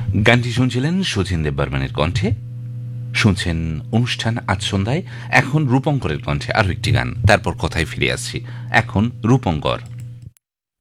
গানটি শুনছিলেন শচীন দেববর্মনের কণ্ঠে। শুনছেন অনুষ্ঠান আজ সন্ধ্যায়। এখন রূপঙ্করের কণ্ঠে আরও একটি গান, তারপর কথায় ফিরে আসছি। এখন রূপঙ্কর।